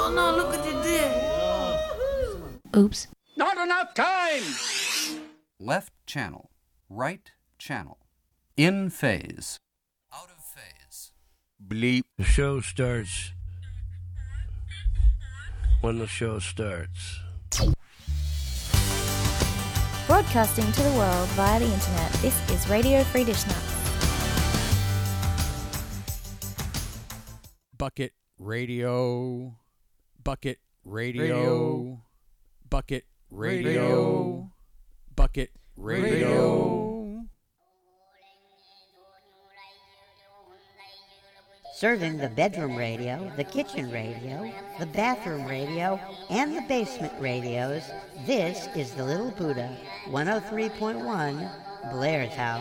Oh no, look what you did. Oops. Not enough time! Left channel. Right channel. In phase. Out of phase. Bleep. The show starts when the show starts. Broadcasting to the world via the internet, this is Radio Free Dish Nuts. Bucket Radio. Bucket Radio. Bucket Radio. Bucket Radio. Serving the bedroom radio, the kitchen radio, the bathroom radio, and the basement radios, this is the Little Buddha 103.1 Blair's House.